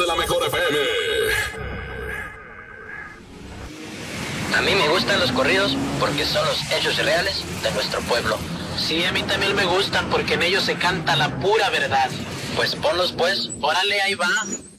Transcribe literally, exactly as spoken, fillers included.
de la mejor F M. A mí me gustan los corridos porque son los hechos reales de nuestro pueblo. Sí, a mí también me gustan porque en ellos se canta la pura verdad. Pues ponlos pues. Órale, ahí va.